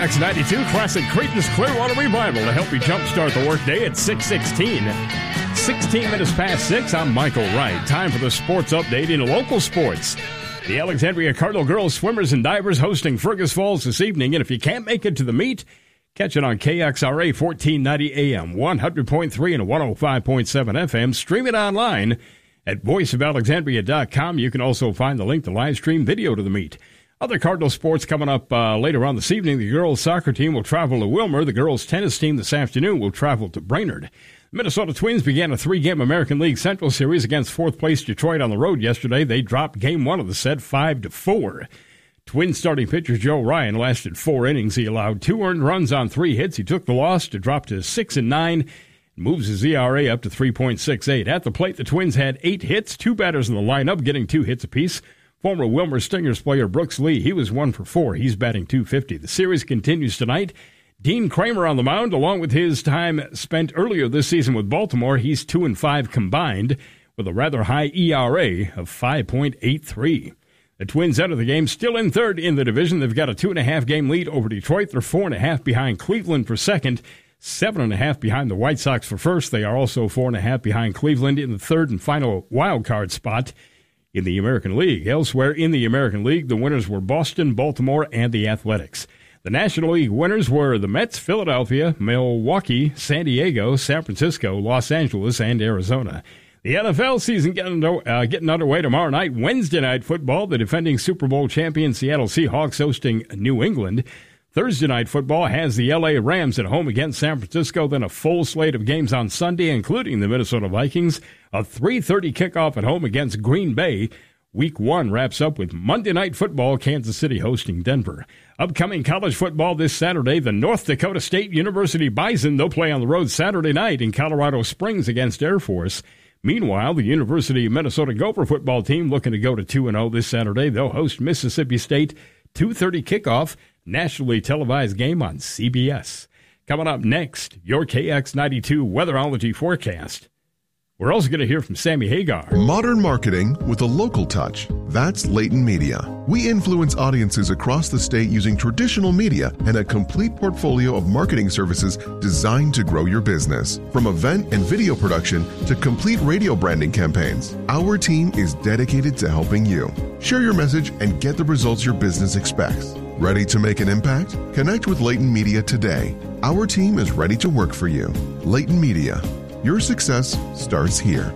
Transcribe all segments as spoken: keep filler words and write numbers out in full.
X ninety-two Classic Creedence Clearwater Revival to help you jumpstart the workday at six sixteen. sixteen minutes past six, I'm Michael Wright. Time for the sports update in local sports. The Alexandria Cardinal girls swimmers and divers hosting Fergus Falls this evening, and if you can't make it to the meet, catch it on K X R A fourteen ninety A M, one hundred point three and one oh five point seven F M. Stream it online at voice of alexandria dot com. You can also find the link to live stream video to the meet. Other Cardinal sports coming up uh, later on this evening. The girls soccer team will travel to Wilmer. The girls tennis team this afternoon will travel to Brainerd. Minnesota Twins began a three-game American League Central Series against fourth-place Detroit on the road yesterday. They dropped game one of the set five to four. Twins starting pitcher Joe Ryan lasted four innings. He allowed two earned runs on three hits. He took the loss to drop to six and nine, moves his E R A up to three point six eight. At the plate, the Twins had eight hits, two batters in the lineup, getting two hits apiece. Former Wilmer Stingers player Brooks Lee, he was one for four. He's batting two fifty. The series continues tonight. Dean Kramer on the mound, along with his time spent earlier this season with Baltimore. He's two and five combined with a rather high E R A of five point eight three. The Twins enter the game still in third in the division. They've got a two and a half game lead over Detroit. They're four and a half behind Cleveland for second, seven and a half behind the White Sox for first. They are also four and a half behind Cleveland in the third and final wild card spot in the American League. Elsewhere in the American League, the winners were Boston, Baltimore, and the Athletics. The National League winners were the Mets, Philadelphia, Milwaukee, San Diego, San Francisco, Los Angeles, and Arizona. The N F L season getting, uh, getting underway tomorrow night. Wednesday night football, the defending Super Bowl champion Seattle Seahawks hosting New England. Thursday night football has the L A Rams at home against San Francisco, then a full slate of games on Sunday, including the Minnesota Vikings. A three thirty kickoff at home against Green Bay. Week one wraps up with Monday Night Football, Kansas City hosting Denver. Upcoming college football this Saturday, the North Dakota State University Bison, they'll play on the road Saturday night in Colorado Springs against Air Force. Meanwhile, the University of Minnesota Gopher football team looking to go to two and oh this Saturday. They'll host Mississippi State, two thirty kickoff, nationally televised game on C B S. Coming up next, your K X ninety-two Weatherology forecast. We're also going to hear from Sammy Hagar. Modern marketing with a local touch. That's Leighton Media. We influence audiences across the state using traditional media and a complete portfolio of marketing services designed to grow your business. From event and video production to complete radio branding campaigns, our team is dedicated to helping you. Share your message and get the results your business expects. Ready to make an impact? Connect with Leighton Media today. Our team is ready to work for you. Leighton Media. Your success starts here.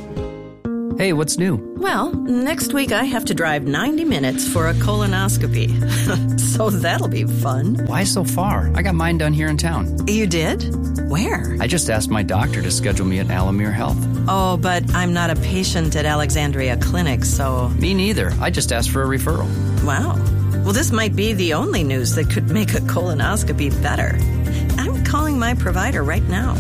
Hey, what's new? Well, next week I have to drive ninety minutes for a colonoscopy. So that'll be fun. Why so far? I got mine done here in town. You did? Where? I just asked my doctor to schedule me at Alamere Health. Oh, but I'm not a patient at Alexandria Clinic, so... Me neither. I just asked for a referral. Wow. Well, this might be the only news that could make a colonoscopy better. I'm calling my provider right now.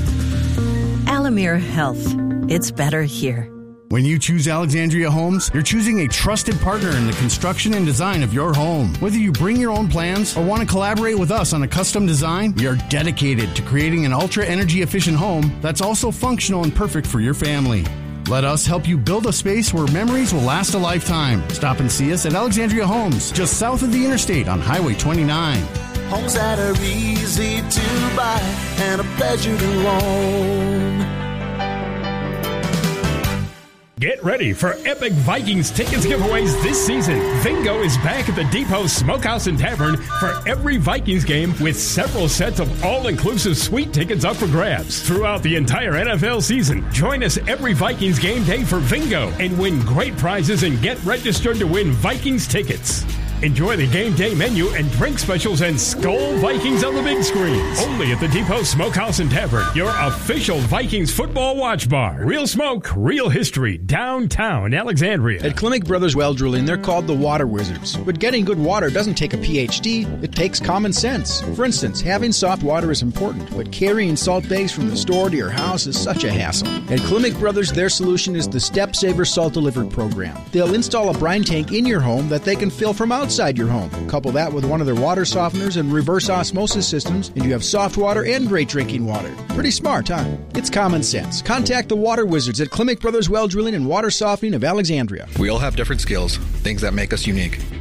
Alamere Health. It's better here. When you choose Alexandria Homes, you're choosing a trusted partner in the construction and design of your home. Whether you bring your own plans or want to collaborate with us on a custom design, we are dedicated to creating an ultra-energy efficient home that's also functional and perfect for your family. Let us help you build a space where memories will last a lifetime. Stop and see us at Alexandria Homes, just south of the interstate on Highway twenty-nine. Homes that are easy to buy and a pleasure to own. Get ready for epic Vikings tickets giveaways this season. Vingo is back at the Depot Smokehouse and Tavern for every Vikings game with several sets of all-inclusive suite tickets up for grabs. Throughout the entire N F L season, join us every Vikings game day for Vingo and win great prizes and get registered to win Vikings tickets. Enjoy the game day menu and drink specials and Skull Vikings on the big screens. Only at the Depot Smokehouse and Tavern, your official Vikings football watch bar. Real smoke, real history, downtown Alexandria. At Klimek Brothers Well Drilling, they're called the Water Wizards. But getting good water doesn't take a P H D, it takes common sense. For instance, having soft water is important, but carrying salt bags from the store to your house is such a hassle. At Klimek Brothers, their solution is the Step Saver Salt Delivered program. They'll install a brine tank in your home that they can fill from outside. Outside your home. Couple that with one of their water softeners and reverse osmosis systems, and you have soft water and great drinking water. Pretty smart, huh? It's common sense. Contact the Water Wizards at Klimek Brothers Well Drilling and Water Softening of Alexandria. We all have different skills, things that make us unique.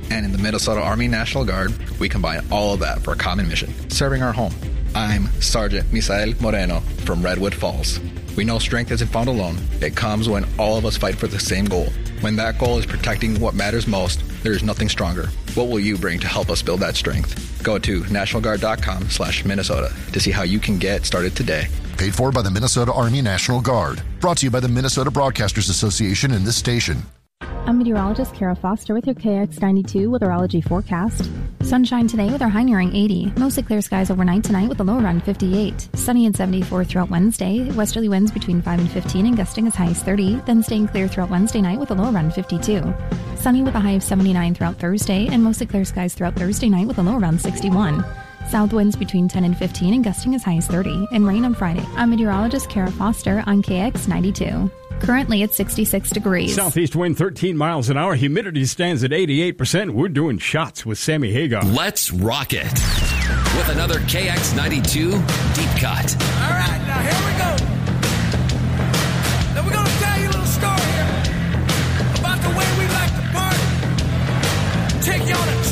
And in the Minnesota Army National Guard, we combine all of that for a common mission, serving our home. I'm Sergeant Misael Moreno from Redwood Falls. We know strength isn't found alone. It comes when all of us fight for the same goal. When that goal is protecting what matters most, there is nothing stronger. What will you bring to help us build that strength? Go to nationalguard.com slash Minnesota to see how you can get started today. Paid for by the Minnesota Army National Guard. Brought to you by the Minnesota Broadcasters Association and this station. I'm meteorologist Kara Foster with your K X ninety-two weatherology forecast. Sunshine today with our high nearing eighty. Mostly clear skies overnight tonight with a low around fifty-eight. Sunny and seventy-four throughout Wednesday. Westerly winds between five and fifteen and gusting as high as thirty. Then staying clear throughout Wednesday night with a low around fifty-two. Sunny with a high of seventy-nine throughout Thursday and mostly clear skies throughout Thursday night with a low around sixty-one. South winds between ten and fifteen and gusting as high as thirty. And rain on Friday. I'm meteorologist Kara Foster on K X ninety-two. Currently at sixty-six degrees. Southeast wind thirteen miles an hour. Humidity stands at eighty-eight percent. We're doing shots with Sammy Hagar. Let's rock it with another K X ninety-two Deep Cut. All right, now here we go.